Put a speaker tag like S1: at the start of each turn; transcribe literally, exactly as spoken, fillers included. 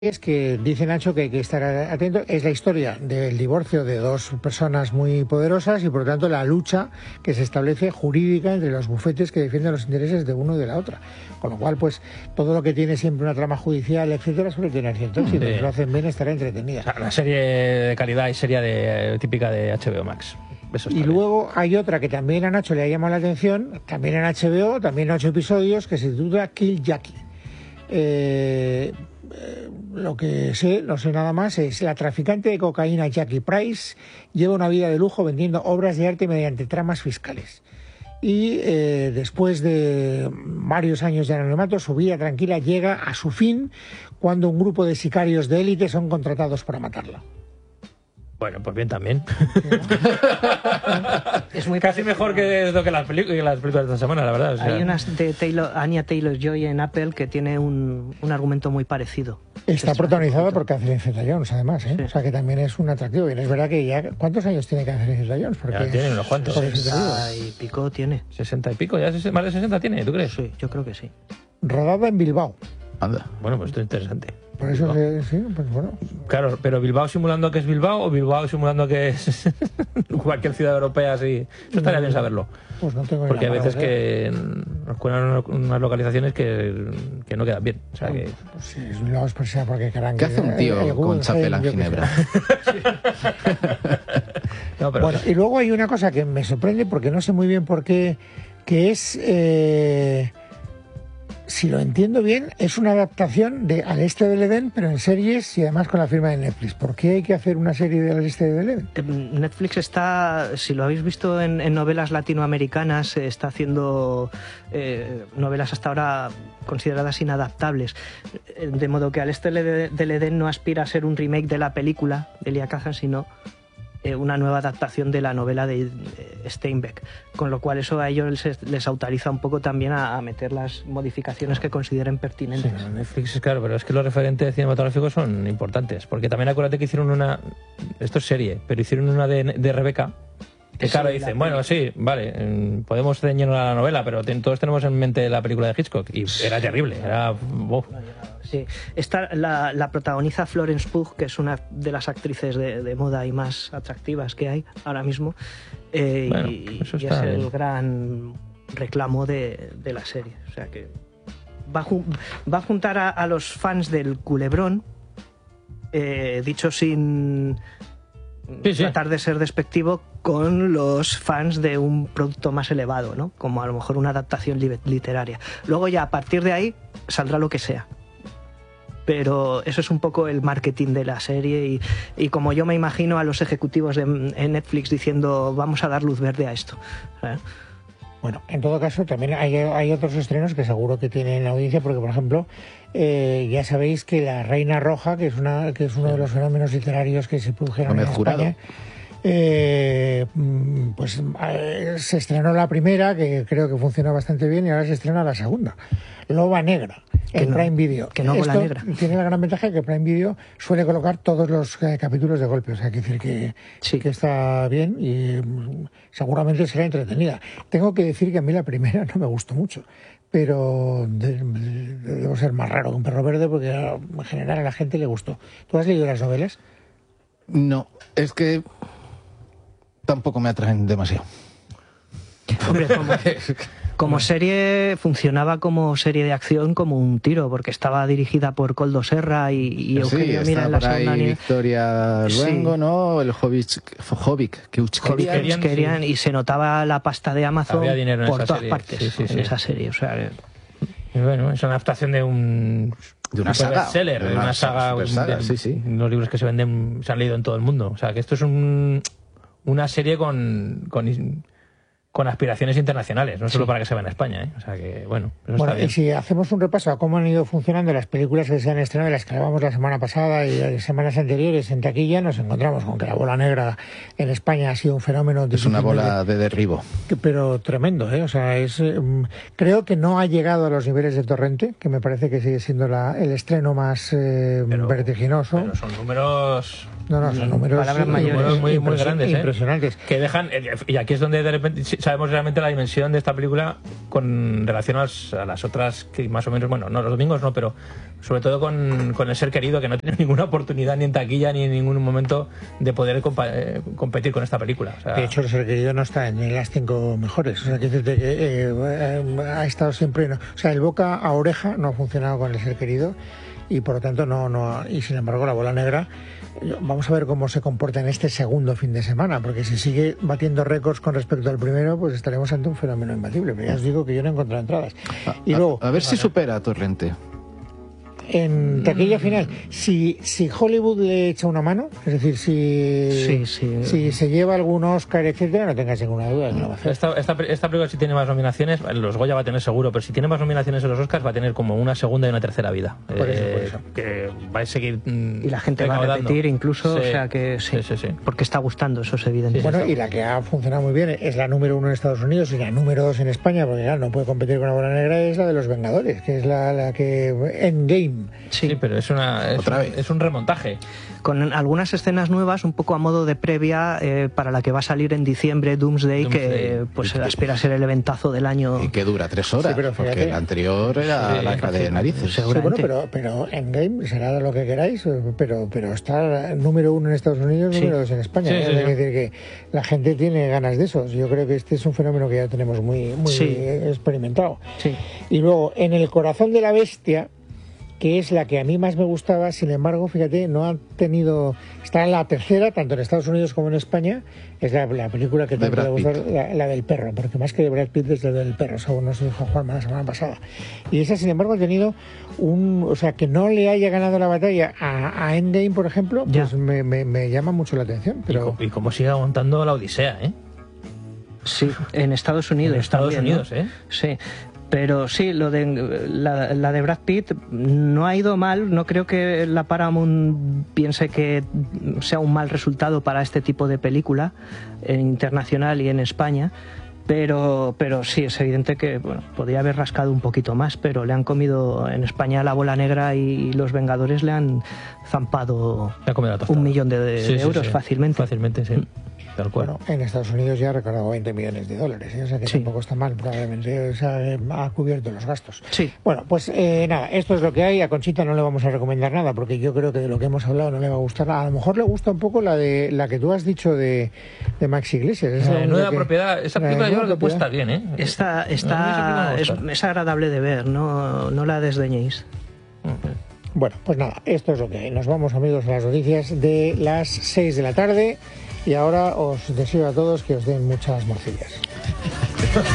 S1: Es que dice Nacho que hay que estar atento. Es la historia del divorcio de dos personas muy poderosas y por lo tanto la lucha que se establece jurídica entre los bufetes que defienden los intereses de uno y de la otra. Con lo cual, pues todo lo que tiene siempre una trama judicial, etcétera, suele tener cierto éxito. Si lo hacen bien, estará entretenida.
S2: O sea, una serie de calidad y serie de, típica de H B O Max. Eso
S1: y
S2: bien.
S1: Luego hay otra que también a Nacho le ha llamado la atención, también en H B O, también ocho episodios, que se titula Kill Jackie. Eh, eh, lo que sé, no sé nada más, es la traficante de cocaína Jackie Price lleva una vida de lujo vendiendo obras de arte mediante tramas fiscales. Y eh, después de varios años de anonimato, su vida tranquila llega a su fin cuando un grupo de sicarios de élite son contratados para matarla.
S2: Bueno, pues bien también.
S3: Es muy
S2: casi mejor que, que, las que las películas de esta semana, la verdad. O sea.
S3: Hay unas de Taylor, Anya Taylor-Joy en Apple que tiene un, un argumento muy parecido.
S1: Está protagonizada por Catherine Zeta-Jones, además, ¿eh?
S3: Sí.
S1: O sea que también es un atractivo. Y es verdad que ya... ¿Cuántos años tiene Catherine Zeta-Jones? Porque
S2: ya tiene unos cuantos.
S3: sesenta y pico tiene.
S2: sesenta y pico, ya más de sesenta tiene, ¿tú crees?
S3: Sí, yo creo que sí.
S1: Rodada en Bilbao.
S2: Anda. Bueno, pues esto es interesante.
S1: Por eso que, sí, pues bueno.
S2: Claro, pero Bilbao simulando que es Bilbao o Bilbao simulando que es cualquier ciudad europea así. Eso estaría bien saberlo.
S1: Pues no tengo
S2: Porque a veces
S1: que
S2: nos cuelan unas localizaciones que, que no quedan bien. O sea que...
S1: Pues sí, es Bilbao es presión porque caramba.
S4: ¿Qué hace un tío el, el con chapela en Ginebra?
S2: No, pero
S1: bueno, y luego hay una cosa que me sorprende porque no sé muy bien por qué, que es... Eh, si lo entiendo bien, es una adaptación de Al Este del Edén, pero en series y además con la firma de Netflix. ¿Por qué hay que hacer una serie de Al Este del Edén?
S3: Netflix está, si lo habéis visto en, en novelas latinoamericanas, está haciendo eh, novelas hasta ahora consideradas inadaptables. De modo que Al Este del Edén no aspira a ser un remake de la película de Elia Kazan, sino una nueva adaptación de la novela de Steinbeck, con lo cual eso a ellos les, les autoriza un poco también a, a meter las modificaciones que consideren pertinentes.
S2: Sí, Netflix es claro, pero es que los referentes cinematográficos son importantes, porque también acuérdate que hicieron una, esto es serie, pero hicieron una de, de Rebeca, que claro, sí, dicen, bueno, sí, vale, podemos ceñirnos a la novela, pero ten, todos tenemos en mente la película de Hitchcock, y era terrible, era... Oh.
S3: Sí, esta la, la protagoniza Florence Pugh, que es una de las actrices de, de moda y más atractivas que hay ahora mismo, eh,
S2: bueno,
S3: y,
S2: eso
S3: y
S2: está
S3: es
S2: bien.
S3: el gran reclamo de, de la serie. O sea que va, ju va a juntar a, a los fans del Culebrón, eh, dicho sin
S2: sí, sí.
S3: tratar de ser despectivo, con los fans de un producto más elevado, ¿no? Como a lo mejor una adaptación li literaria. Luego ya a partir de ahí saldrá lo que sea. Pero eso es un poco el marketing de la serie y, y como yo me imagino a los ejecutivos de en Netflix diciendo vamos a dar luz verde a esto. ¿Eh?
S1: Bueno, en todo caso también hay, hay otros estrenos que seguro que tienen audiencia porque, por ejemplo, eh, ya sabéis que La Reina Roja, que es una que es uno de los fenómenos literarios que se produjeron en España, eh, pues eh, se estrenó la primera, que creo que funcionó bastante bien, y ahora se estrena la segunda, Loba Negra, en
S3: no,
S1: Prime Video.
S3: Que no
S1: Esto
S3: la negra.
S1: Tiene la gran ventaja que Prime Video suele colocar todos los eh, capítulos de golpe, o sea, hay que decir que,
S3: sí.
S1: que está bien y mm, seguramente será entretenida. Tengo que decir que a mí la primera no me gustó mucho, pero de, de, debo ser más raro que un perro verde porque en general a la gente le gustó. ¿Tú has leído las novelas?
S4: No, es que tampoco me atraen demasiado.
S3: Hombre, como, como serie funcionaba como serie de acción como un tiro, porque estaba dirigida por Koldo Serra y, y Eugenio
S4: sí,
S3: Mira en la segunda
S4: unidad. Victoria Luengo, sí. ¿no? El Jovic
S3: Keuchkerian, y se notaba la pasta de Amazon por todas
S2: serie.
S3: partes
S2: sí, sí,
S3: en
S2: sí.
S3: esa serie. O sea,
S2: y bueno, es una adaptación de un
S4: de una saga,
S2: seller, de una saga,
S4: saga
S2: de,
S4: sí, sí.
S2: unos libros que se venden, se han leído en todo el mundo. O sea, que esto es un, una serie con, con con aspiraciones internacionales, no solo sí. para que se vea en España, ¿eh? O sea que, bueno, eso
S1: bueno,
S2: está bien.
S1: Y si hacemos un repaso a cómo han ido funcionando las películas que se han estrenado, las que grabamos la semana pasada y las semanas anteriores en taquilla, nos encontramos con que La Bola Negra en España ha sido un fenómeno...
S4: Es una bola de derribo.
S1: Pero tremendo, ¿eh? O sea, es, eh, creo que no ha llegado a los niveles de Torrente, que me parece que sigue siendo la, el estreno más eh, pero, vertiginoso.
S2: Pero son números...
S1: No, no, son números,
S3: palabras mayores
S2: números muy, muy grandes,
S1: impresionantes.
S2: ¿eh? Que dejan, y aquí es donde de repente, sabemos realmente la dimensión de esta película con relación a las, a las otras que más o menos, bueno, no los domingos no, pero sobre todo con, con El ser querido, que no tiene ninguna oportunidad ni en taquilla ni en ningún momento de poder compa- eh, competir con esta película. O sea,
S1: de hecho, El ser querido no está en las cinco mejores. O sea, que, que, que eh, ha estado siempre... No, o sea, el boca a oreja no ha funcionado con El ser querido y por lo tanto no... no y sin embargo, La bola negra... Vamos a ver cómo se comporta en este segundo fin de semana, porque si sigue batiendo récords con respecto al primero, pues estaremos ante un fenómeno imbatible. Pero ya os digo que yo no he encontrado entradas.
S4: A,
S1: y luego,
S4: a, a ver si supera a Torrente.
S1: En taquilla final, si, si Hollywood le echa una mano, es decir, si,
S3: sí, sí.
S1: si se lleva algún Oscar, etcétera, no tengas ninguna duda de que lo va a hacer.
S2: Esta, esta, esta película si tiene más nominaciones, los Goya va a tener seguro, pero si tiene más nominaciones en los Oscars va a tener como una segunda y una tercera vida.
S1: Por eso, por eso.
S2: Que va a seguir mm,
S3: y la gente va a repetir incluso,
S2: sí,
S3: o sea que sí,
S2: sí, sí, sí.
S3: porque está gustando, eso es evidente.
S1: Sí, bueno, y la que ha funcionado muy bien es la número uno en Estados Unidos y la número dos en España, porque claro, no puede competir con La bola negra, es la de Los Vengadores, que es la, la que Endgame.
S2: Sí, sí, pero es una es,
S4: Otra vez.
S2: es un remontaje.
S3: Con algunas escenas nuevas, un poco a modo de previa eh, para la que va a salir en diciembre, Doomsday,
S2: Doomsday.
S3: que pues aspira a ser el eventazo del año.
S4: Y que dura tres horas,
S1: Sí, pero
S4: porque
S1: fíjate.
S4: el anterior era
S2: Sí,
S4: la cara de
S2: sí,
S4: narices.
S1: Sí, bueno,
S3: seguramente.
S1: pero, pero Endgame será lo que queráis, pero, pero está número uno en Estados Unidos,
S3: Sí.
S1: número dos en España.
S2: Sí,
S1: ¿eh?
S2: sí,
S1: Es
S2: sí.
S1: decir, que la gente tiene ganas de eso. Yo creo que este es un fenómeno que ya tenemos muy, muy
S3: Sí.
S1: experimentado.
S3: Sí.
S1: Y luego, en El corazón de la bestia, que es la que a mí más me gustaba, sin embargo, fíjate, no ha tenido... Está en la tercera, tanto en Estados Unidos como en España, es la, la película que
S4: De
S1: te puede
S4: Brad
S1: gustar,
S4: Pitt.
S1: la, la del perro, porque más que de Brad Pitt es la del perro, según nos dijo Juanma la semana pasada. Y esa, sin embargo, ha tenido un... O sea, que no le haya ganado la batalla a, a Endgame, por ejemplo,
S3: Ya.
S1: pues me, me, me llama mucho la atención. Pero...
S2: Y, co- y cómo sigue aguantando la Odisea, ¿eh?
S3: Sí, en Estados Unidos.
S2: En Estados
S3: también, ¿no?
S2: Unidos, ¿eh?
S3: Sí. Pero sí, lo de la, la de Brad Pitt no ha ido mal. No creo que la Paramount piense que sea un mal resultado para este tipo de película en internacional y en España. Pero, pero sí, es evidente que bueno, podría haber rascado un poquito más, pero le han comido en España La bola negra y Los Vengadores le han zampado
S2: Le ha comido la tostada.
S3: un millón de, de
S2: Sí, sí,
S3: euros
S2: sí.
S3: fácilmente.
S2: Fácilmente, sí. Tal cual.
S1: Bueno, en Estados Unidos ya ha recaudado veinte millones de dólares, ¿eh? O sea que
S3: Sí.
S1: tampoco está mal, probablemente, o sea, eh, ha cubierto los gastos.
S3: Sí.
S1: Bueno, pues eh, nada, esto es lo que hay. A Conchita no le vamos a recomendar nada porque yo creo que de lo que hemos hablado no le va a gustar nada. A lo mejor le gusta un poco la de la que tú has dicho de, de Max Iglesias. Esa
S2: Eh,
S1: única
S2: nueva
S1: que-
S2: propiedad, esa
S1: la
S2: película yo
S1: nueva
S2: creo que puede
S1: propiedad.
S2: estar bien, ¿eh?
S3: Está,
S2: A mí esa
S3: está,
S2: película me
S3: es,
S2: gusta.
S3: es agradable de ver, no, no la desdeñéis.
S1: Bueno, pues nada, esto es lo que hay. Nos vamos, amigos, a las noticias de las seis de la tarde y ahora os deseo a todos que os den muchas morcillas.